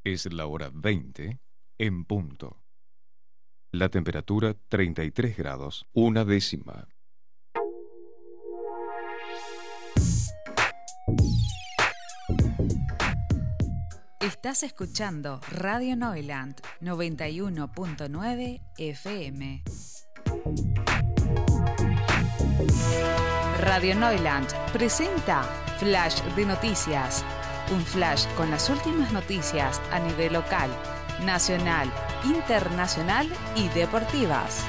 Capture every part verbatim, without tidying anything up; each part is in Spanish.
Es la hora veinte en punto. La temperatura treinta y tres grados, una décima. Estás escuchando Radio Neuland noventa y uno punto nueve F M. Radio Neuland presenta Flash de Noticias. Un flash con las últimas noticias a nivel local, nacional, internacional y deportivas.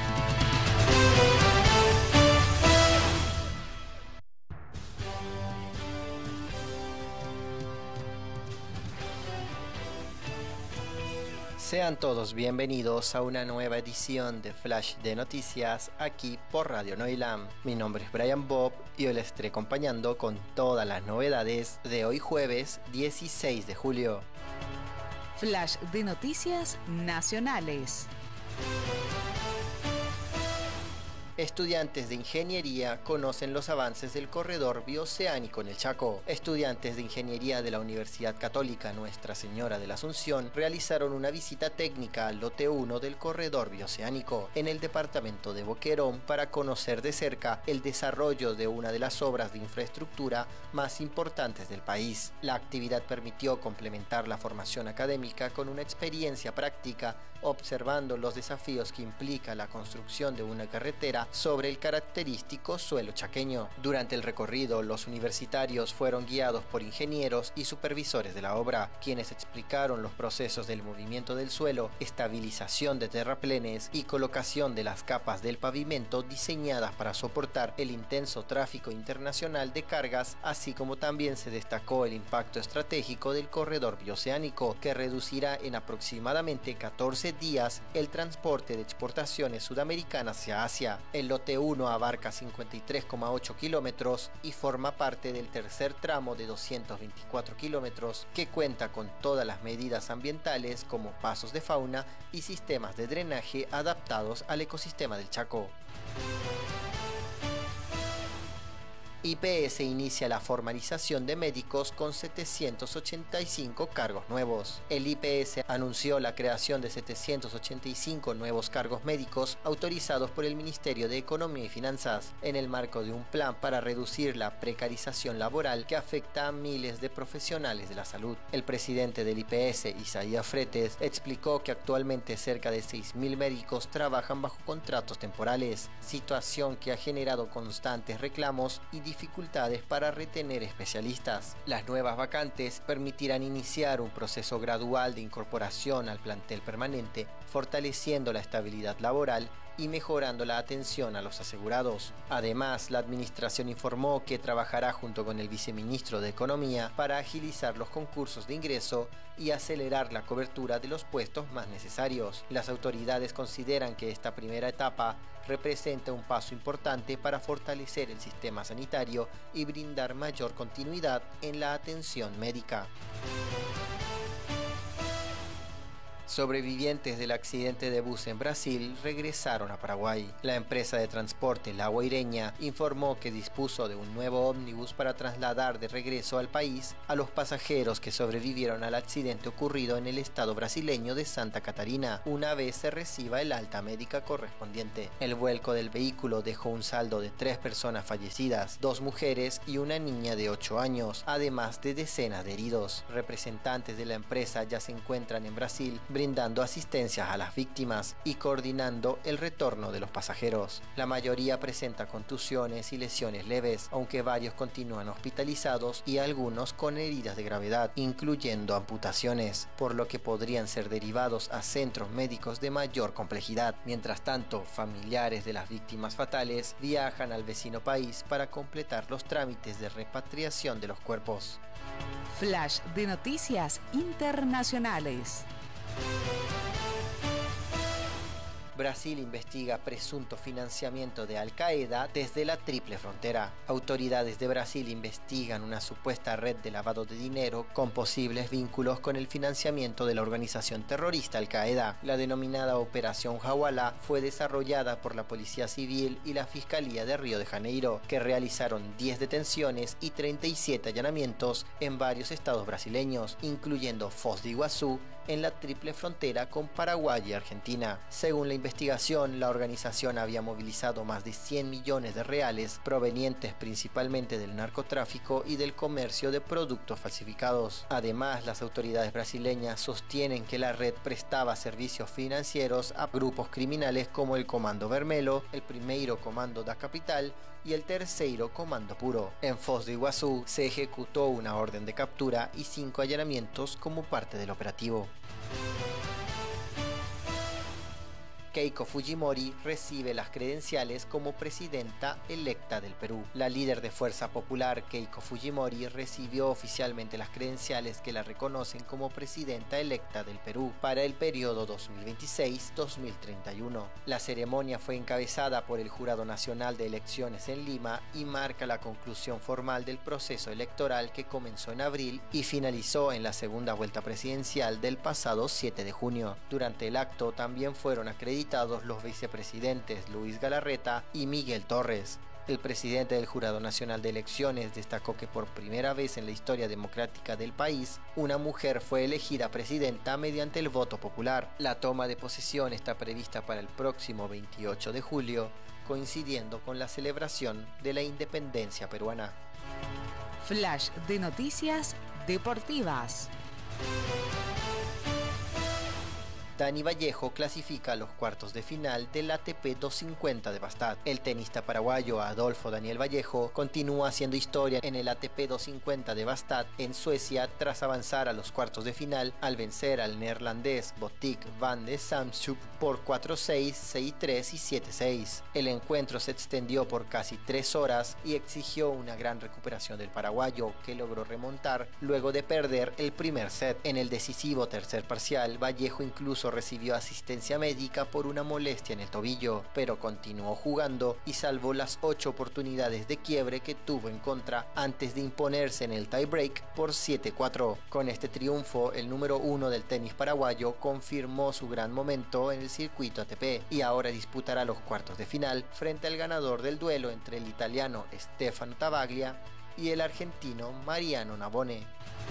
Sean todos bienvenidos a una nueva edición de Flash de Noticias aquí por Radio Neuland. Mi nombre es Brian Bob y hoy les estaré acompañando con todas las novedades de hoy jueves dieciséis de julio. Flash de Noticias Nacionales. Estudiantes de ingeniería conocen los avances del corredor bioceánico en el Chaco. Estudiantes de ingeniería de la Universidad Católica Nuestra Señora de la Asunción realizaron una visita técnica al lote uno del corredor bioceánico en el departamento de Boquerón para conocer de cerca el desarrollo de una de las obras de infraestructura más importantes del país. La actividad permitió complementar la formación académica con una experiencia práctica, observando los desafíos que implica la construcción de una carretera sobre el característico suelo chaqueño. Durante el recorrido, los universitarios fueron guiados por ingenieros y supervisores de la obra, quienes explicaron los procesos del movimiento del suelo, estabilización de terraplenes y colocación de las capas del pavimento diseñadas para soportar el intenso tráfico internacional de cargas, así como también se destacó el impacto estratégico del corredor bioceánico, que reducirá en aproximadamente catorce días el transporte de exportaciones sudamericanas hacia Asia. El lote uno abarca cincuenta y tres coma ocho kilómetros y forma parte del tercer tramo de doscientos veinticuatro kilómetros, que cuenta con todas las medidas ambientales como pasos de fauna y sistemas de drenaje adaptados al ecosistema del Chaco. I P S inicia la formalización de médicos con setecientos ochenta y cinco cargos nuevos. El I P S anunció la creación de setecientos ochenta y cinco nuevos cargos médicos autorizados por el Ministerio de Economía y Finanzas, en el marco de un plan para reducir la precarización laboral que afecta a miles de profesionales de la salud. El presidente del I P S, Isaías Fretes, explicó que actualmente cerca de seis mil médicos trabajan bajo contratos temporales, situación que ha generado constantes reclamos y dificultades para retener especialistas. Las nuevas vacantes permitirán iniciar un proceso gradual de incorporación al plantel permanente, fortaleciendo la estabilidad laboral y mejorando la atención a los asegurados. Además, la administración informó que trabajará junto con el viceministro de Economía para agilizar los concursos de ingreso y acelerar la cobertura de los puestos más necesarios. Las autoridades consideran que esta primera etapa representa un paso importante para fortalecer el sistema sanitario y brindar mayor continuidad en la atención médica. Sobrevivientes del accidente de bus en Brasil regresaron a Paraguay. La empresa de transporte La Guaireña informó que dispuso de un nuevo ómnibus para trasladar de regreso al país a los pasajeros que sobrevivieron al accidente ocurrido en el estado brasileño de Santa Catarina, una vez se reciba el alta médica correspondiente. El vuelco del vehículo dejó un saldo de tres personas fallecidas, dos mujeres y una niña de ocho años, además de decenas de heridos. Representantes de la empresa ya se encuentran en Brasil, brindando asistencia a las víctimas y coordinando el retorno de los pasajeros. La mayoría presenta contusiones y lesiones leves, aunque varios continúan hospitalizados y algunos con heridas de gravedad, incluyendo amputaciones, por lo que podrían ser derivados a centros médicos de mayor complejidad. Mientras tanto, familiares de las víctimas fatales viajan al vecino país para completar los trámites de repatriación de los cuerpos. Flash de Noticias Internacionales. Brasil investiga presunto financiamiento de Al-Qaeda desde la Triple Frontera. Autoridades de Brasil investigan una supuesta red de lavado de dinero con posibles vínculos con el financiamiento de la organización terrorista Al-Qaeda. La denominada Operación Hawala fue desarrollada por la Policía Civil y la Fiscalía de Río de Janeiro, que realizaron diez detenciones y treinta y siete allanamientos en varios estados brasileños, incluyendo Foz de Iguazú, en la triple frontera con Paraguay y Argentina. Según la investigación, la organización había movilizado más de cien millones de reales provenientes principalmente del narcotráfico y del comercio de productos falsificados. Además, las autoridades brasileñas sostienen que la red prestaba servicios financieros a grupos criminales como el Comando Vermelho, el Primeiro Comando da Capital y el Terceiro Comando Puro. En Foz de Iguazú se ejecutó una orden de captura y cinco allanamientos como parte del operativo. Keiko Fujimori recibe las credenciales como presidenta electa del Perú. La líder de Fuerza Popular, Keiko Fujimori, recibió oficialmente las credenciales que la reconocen como presidenta electa del Perú para el periodo dos mil veintiséis a dos mil treinta y uno. La ceremonia fue encabezada por el Jurado Nacional de Elecciones en Lima y marca la conclusión formal del proceso electoral que comenzó en abril y finalizó en la segunda vuelta presidencial del pasado siete de junio. Durante el acto también fueron acreditados los vicepresidentes Luis Galarreta y Miguel Torres. El presidente del Jurado Nacional de Elecciones destacó que por primera vez en la historia democrática del país, una mujer fue elegida presidenta mediante el voto popular. La toma de posesión está prevista para el próximo veintiocho de julio, coincidiendo con la celebración de la independencia peruana. Flash de noticias deportivas. Dani Vallejo clasifica a los cuartos de final del A T P doscientos cincuenta de Bastad. El tenista paraguayo Adolfo Daniel Vallejo continúa haciendo historia en el A T P doscientos cincuenta de Bastad en Suecia tras avanzar a los cuartos de final al vencer al neerlandés Botic van de Zandschulp por cuatro seis, seis tres y siete seis. El encuentro se extendió por casi tres horas y exigió una gran recuperación del paraguayo, que logró remontar luego de perder el primer set. En el decisivo tercer parcial, Vallejo incluso recibió asistencia médica por una molestia en el tobillo, pero continuó jugando y salvó las ocho oportunidades de quiebre que tuvo en contra antes de imponerse en el tiebreak por siete cuatro. Con este triunfo, el número uno del tenis paraguayo confirmó su gran momento en el circuito A T P y ahora disputará los cuartos de final frente al ganador del duelo entre el italiano Stefano Tavaglia y el argentino Mariano Navone.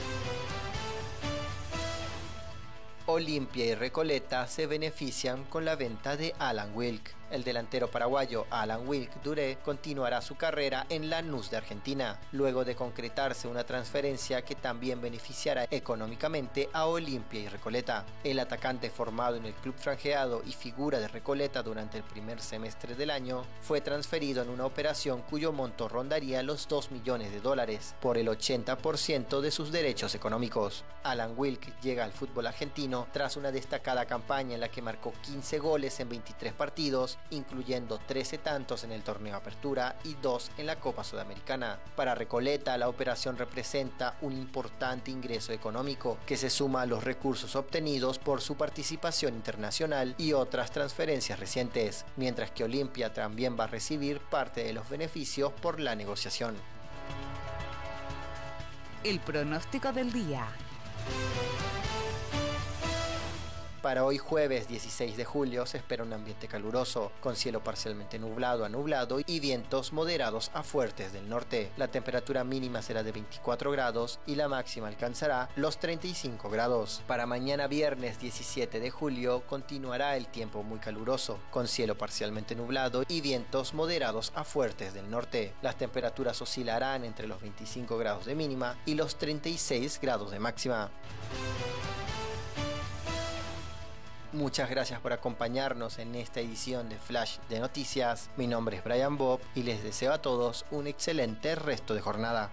Olimpia y Recoleta se benefician con la venta de Alan Wilk. El delantero paraguayo Alan Wilk Duré continuará su carrera en Lanús de Argentina, luego de concretarse una transferencia que también beneficiará económicamente a Olimpia y Recoleta. El atacante, formado en el club franjeado y figura de Recoleta durante el primer semestre del año, fue transferido en una operación cuyo monto rondaría los dos millones de dólares, por el ochenta por ciento de sus derechos económicos. Alan Wilk llega al fútbol argentino tras una destacada campaña en la que marcó quince goles en veintitrés partidos, incluyendo trece tantos en el torneo Apertura y dos en la Copa Sudamericana. Para Recoleta, la operación representa un importante ingreso económico que se suma a los recursos obtenidos por su participación internacional y otras transferencias recientes, mientras que Olimpia también va a recibir parte de los beneficios por la negociación. El pronóstico del día. Para hoy jueves dieciséis de julio se espera un ambiente caluroso, con cielo parcialmente nublado a nublado y vientos moderados a fuertes del norte. La temperatura mínima será de veinticuatro grados y la máxima alcanzará los treinta y cinco grados. Para mañana viernes diecisiete de julio continuará el tiempo muy caluroso, con cielo parcialmente nublado y vientos moderados a fuertes del norte. Las temperaturas oscilarán entre los veinticinco grados de mínima y los treinta y seis grados de máxima. Muchas gracias por acompañarnos en esta edición de Flash de Noticias. Mi nombre es Brian Bob y les deseo a todos un excelente resto de jornada.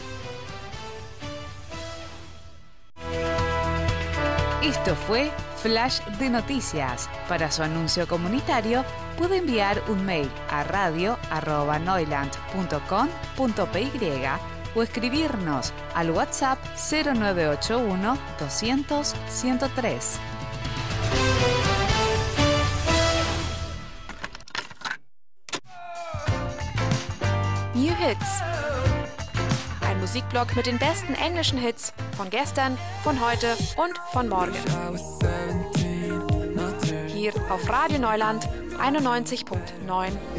Esto fue Flash de Noticias. Para su anuncio comunitario puede enviar un mail a radio arroba noiland punto com punto p y o escribirnos al WhatsApp cero nueve ocho uno doscientos ciento tres. New Hits. Ein Musikblog mit den besten englischen Hits von gestern, von heute und von morgen. Hier auf Radio Neuland einundneunzig Komma neun.